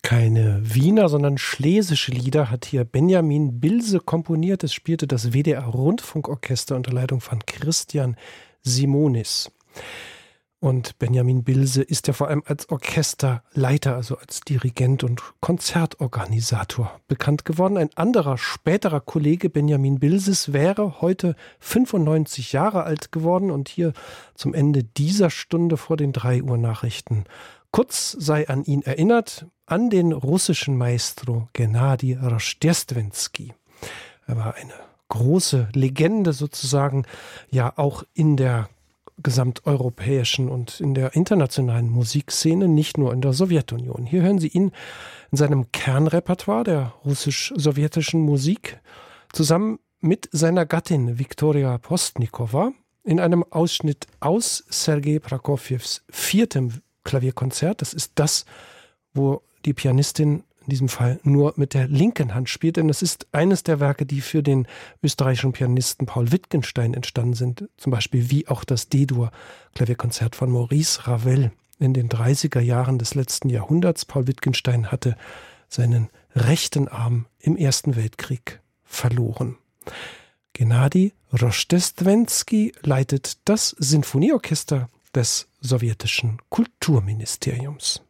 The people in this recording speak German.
Keine Wiener, sondern schlesische Lieder hat hier Benjamin Bilse komponiert. Es spielte das WDR-Rundfunkorchester unter Leitung von Christian Simonis. Und Benjamin Bilse ist ja vor allem als Orchesterleiter, also als Dirigent und Konzertorganisator bekannt geworden. Ein anderer, späterer Kollege Benjamin Bilses wäre heute 95 Jahre alt geworden und hier zum Ende dieser Stunde vor den 3 Uhr Nachrichten. Kurz sei an ihn erinnert, an den russischen Maestro Gennady Rождественский. Er war eine große Legende sozusagen, ja auch in der gesamteuropäischen und in der internationalen Musikszene, nicht nur in der Sowjetunion. Hier hören Sie ihn in seinem Kernrepertoire der russisch-sowjetischen Musik zusammen mit seiner Gattin Viktoria Postnikova in einem Ausschnitt aus Sergei Prokofjews 4. Klavierkonzert. Das ist das, wo die Pianistin in diesem Fall nur mit der linken Hand spielt, denn es ist eines der Werke, die für den österreichischen Pianisten Paul Wittgenstein entstanden sind, zum Beispiel wie auch das D-Dur-Klavierkonzert von Maurice Ravel in den 30er Jahren des letzten Jahrhunderts. Paul Wittgenstein hatte seinen rechten Arm im Ersten Weltkrieg verloren. Gennady Rождественский leitet das Sinfonieorchester des sowjetischen Kulturministeriums.